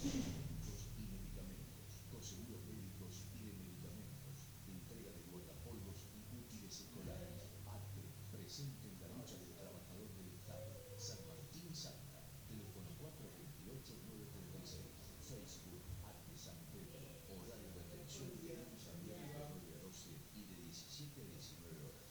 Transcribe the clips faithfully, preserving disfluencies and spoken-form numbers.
Técnicos y medicamentos, coseguros médicos y de medicamentos, entrega de guardapolvos y útiles escolares. ATE, presente en la lucha del trabajador del Estado. San Martín Salta, teléfono cuatro veintiocho, nueve treinta y seis. Facebook, ATE San Pedro, horario de atención de lunes a viernes de nueve a doce y de diecisiete a diecinueve horas.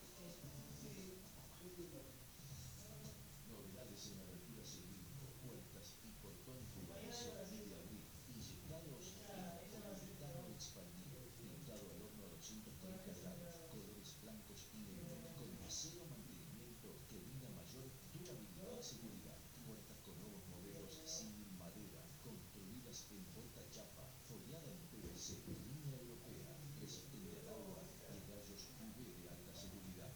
Novedades en aberturas en limbo, puertas y portones de inicio y de abrir, inyectados en poliuretano expandido, pintado al horno a doscientos treinta grados, colores blancos y negros, con cero mantenimiento que brinda mayor durabilidad y seguridad. Puertas con nuevos modelos sin madera, construidas en porta chapa, foliada en P V C, línea europea, resistente al agua y rayos U V de alta seguridad.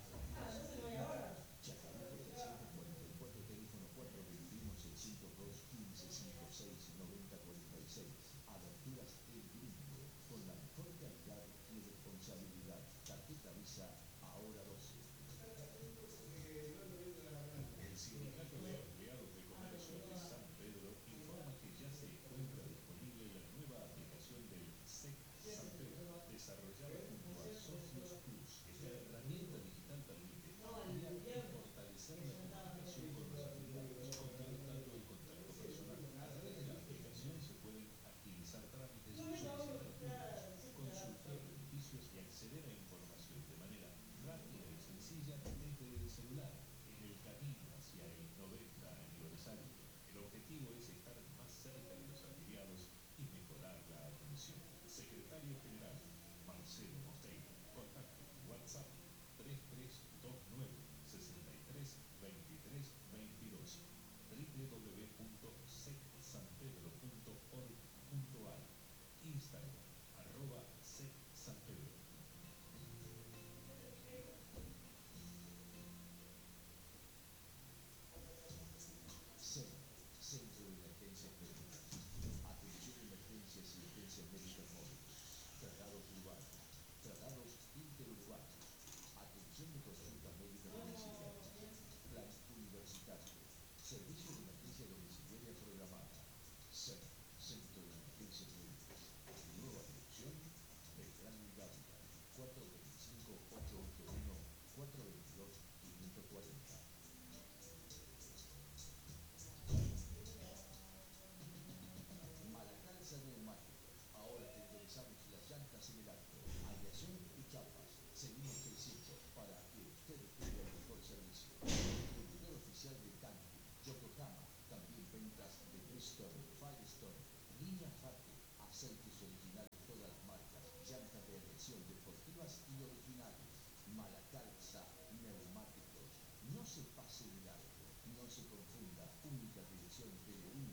Chacabuco trescientos cuarenta y cuatro, teléfono cuatro veintiuno, seiscientos dos, quince, cincuenta y seis, noventa, cuarenta y seis. Aberturas El Gringo, con la mejor calidad y responsabilidad. Tarjeta Visa, ahora doce. El Sindicato de Empleados de Comercio de San Pedro informa que ya se encuentra disponible la nueva aplicación del S E C San Pedro, desarrollada junto a Socios Plus. Esta herramienta digital permite ampliar y fortalecer la comunicación con los afiliados, complementando el contacto personal. A través de la aplicación se pueden agilizar trámites, solicitar turnos, consultar beneficios y acceder a información de manera rápida y sencilla desde el celular. En el camino hacia el noventa aniversario, el objetivo es estar más cerca de los afiliados y mejorar la atención. Secretario General Marcelo Mosteiro. Contacto WhatsApp tres tres dos nueve, seis tres, veintitrés, veintidós, w w w punto sec san pedro punto org punto a r, Instagram arroba sec san pedro. C E M, Centro de Emergencias Médicas. Atención a emergencias y urgencias médicas móviles. Traslados urbanos. Traslados interurbanos. Atención de consultas médicas domiciliarias. Plan universitario. Servicio de emergencia domiciliaria programada. C E M, Centro de Emergencias Médicas. Nueva dirección, Belgrano y Dávila. cuatro veinticinco, ochocientos ochenta y uno, cuatro veintidós, quinientos cuarenta. Malacalza Neumáticos. Ahora tenderizamos las llantas en el acto. Aleación y chapas. Seguimos creciendo para que usted tenga el mejor servicio. Distribuidor oficial de Candy, Yokohama. También ventas de Bridgestone, Firestone, línea Jate, aceites originales de todas las marcas, llantas de aleación deportivas y originales. Malacalza Neumáticos. No se pase de largo, no se confunda. Única dirección P L U